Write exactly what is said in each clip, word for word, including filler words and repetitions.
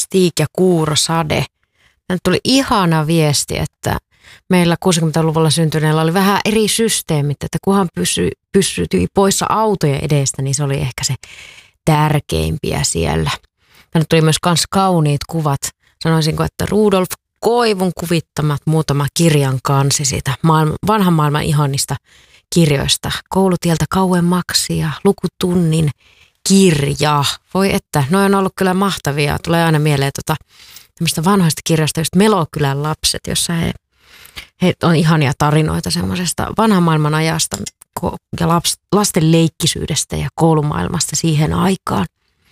Stig ja Kuuro Sade. Tänne tuli ihana viesti, että meillä kuusikymmentäluvulla syntyneellä oli vähän eri systeemit, että kunhan pysy, pysytyi poissa autojen edestä, niin se oli ehkä se tärkeimpiä siellä. Tänne tuli myös kans kauniit kuvat. Sanoisinko, että Rudolf Koivun kuvittamat muutama kirjan kansi siitä maailman, vanhan maailman ihanista kirjoista. Koulutieltä kauemmaksi ja lukutunnin kirja. Voi että, noi on ollut kyllä mahtavia. Tulee aina mieleen tota, tämmöistä vanhoista kirjasta, just Melokylän lapset, jossa he, he on ihania tarinoita semmoisesta vanhan maailman ajasta ja laps, lasten leikkisyydestä ja koulumaailmasta siihen aikaan.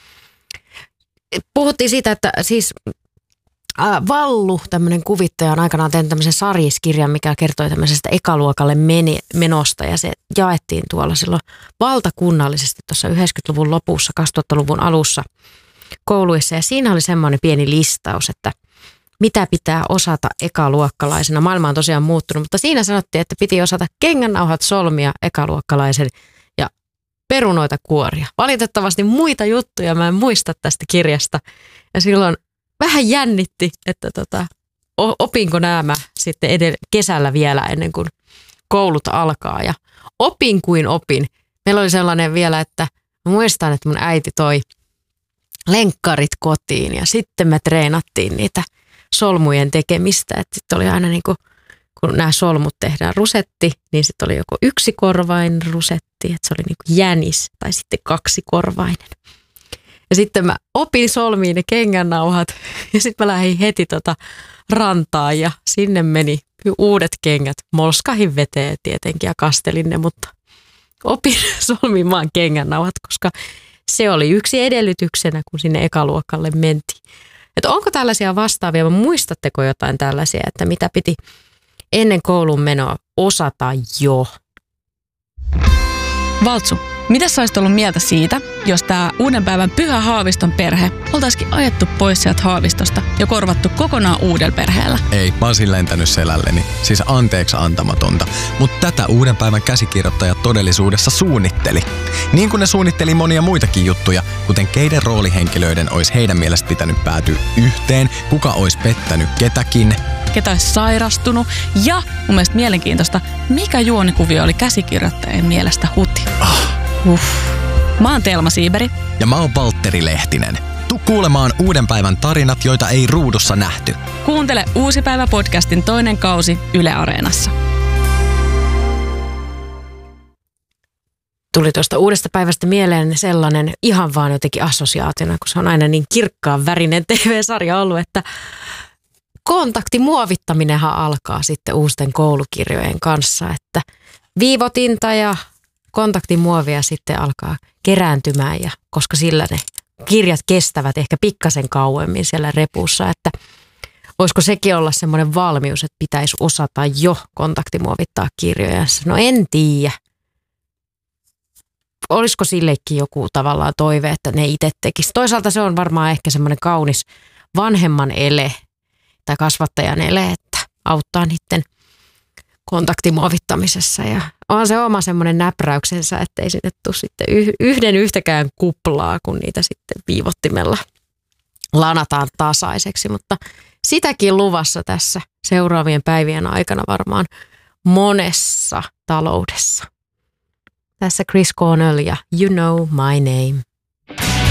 Puhuttiin siitä, että siis äh, Vallu, tämmöinen kuvittaja, on aikanaan tehnyt tämmöisen sarjiskirjan, mikä kertoi tämmöisestä ekaluokalle meni, menosta ja se jaettiin tuolla silloin valtakunnallisesti tuossa yhdeksänkymmentäluvun lopussa, kaksituhattaluvun alussa kouluissa ja siinä oli semmoinen pieni listaus, että mitä pitää osata ekaluokkalaisena. Maailma on tosiaan muuttunut, mutta siinä sanottiin, että piti osata kengännauhat solmia ekaluokkalaisen ja perunoita kuoria. Valitettavasti muita juttuja mä en muista tästä kirjasta ja silloin vähän jännitti, että tota, opinko nämä sitten edellä, kesällä vielä ennen kuin koulut alkaa ja opin kuin opin. Meillä oli sellainen vielä, että mä muistan, että mun äiti toi lenkkarit kotiin ja sitten me treenattiin niitä solmujen tekemistä. Että sitten oli aina niin kuin, kun nämä solmut tehdään rusetti, niin sitten oli joku yksikorvainen rusetti, että se oli niin kuin jänis tai sitten kaksikorvainen. Ja sitten mä opin solmiin ne kengännauhat ja sitten mä lähdin heti tota rantaan ja sinne meni uudet kengät. Molskahin veteen tietenkin ja kastelin ne, mutta opin solmimaan kengännauhat, koska se oli yksi edellytyksenä, kun sinne ekaluokalle mentiin. Että onko tällaisia vastaavia, muistatteko jotain tällaisia, että mitä piti ennen koulun menoa osata jo? Valtsu, mitä sä olisit ollut mieltä siitä, jos tää uuden päivän Pyhä Haaviston perhe oltaisikin ajettu pois sieltä Haavistosta ja korvattu kokonaan uudella perheellä? Ei, mä olisin lentänyt selälleni. Siis anteeksi antamatonta. Mutta tätä uuden päivän käsikirjoittaja todellisuudessa suunnitteli. Niin kuin ne suunnitteli monia muitakin juttuja, kuten keiden roolihenkilöiden olisi heidän mielestä pitänyt päätyä yhteen, kuka olisi pettänyt ketäkin, ketä olisi sairastunut ja mun mielestä mielenkiintoista, mikä juonikuvio oli käsikirjoittajien mielestä huti. Ah. Uff. Mä oon Telma Siiberi. Ja mä oon Valtteri Lehtinen. Tuu kuulemaan uuden päivän tarinat, joita ei ruudussa nähty. Kuuntele Uusi päivä podcastin toinen kausi Yle Areenassa. Tuli tuosta uudesta päivästä mieleen sellainen ihan vaan jotenkin assosiaationa, kun se on aina niin kirkkaan värinen T V-sarja ollut, että kontaktimuovittaminenhan alkaa sitten uusten koulukirjojen kanssa, että viivotinta ja kontaktimuovia sitten alkaa kerääntymään ja koska sillä ne kirjat kestävät ehkä pikkasen kauemmin siellä repussa, että voisiko sekin olla semmoinen valmius, että pitäisi osata jo kontaktimuovittaa kirjoja. No en tiedä. Olisiko sillekin joku tavallaan toive, että ne itse tekisi. Toisaalta se on varmaan ehkä semmoinen kaunis vanhemman ele tai kasvattajan ele, että auttaa niiden kontaktimuovittamisessa. Ja on se oma semmoinen näpräyksensä, ettei sinne tule sitten yhden yhtäkään kuplaa, kun niitä sitten viivottimella lanataan tasaiseksi. Mutta sitäkin luvassa tässä seuraavien päivien aikana varmaan monessa taloudessa. Tässä Chris Cornell ja You Know My Name.